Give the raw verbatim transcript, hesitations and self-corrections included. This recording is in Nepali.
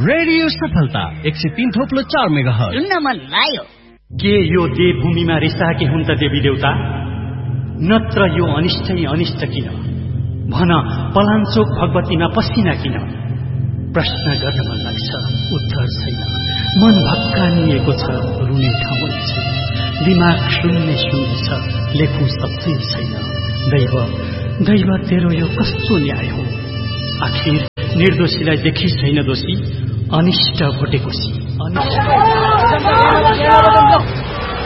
रेडियो सफलता एक सय तीन थोप्लो चार मेगाहर्ज सुन्न मन लाग्यो। के यो देवभूमिमा रिसाएकी हुन् त देवी देवता? नत्र यो अनिष्टै अनिष्ट किन? भन पलाञ्चोक भगवतीमा पसिना किन? प्रश्न गर्न मन लाग्छ, उत्तर छैन। मन भक्कानिएको छ, रुने ठाउँ छैन। दिमाग शून्य शून्य छ, लेखु शब्दै छैन। दैव दैव तेरो यो कस्तो न्याय हो? आखिर निर्दोषीलाई देखि छैन दोषी, अनिष्ट भोटेकोसी अनिष्ट